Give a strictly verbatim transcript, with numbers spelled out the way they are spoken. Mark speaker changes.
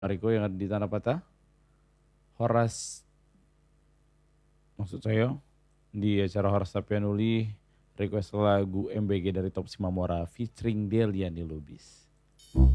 Speaker 1: Riko yang ada di Tanah Patah. Horas, maksud saya di acara Horas Tapianuli request lagu M B G dari Top Simamora featuring Deliani Lubis.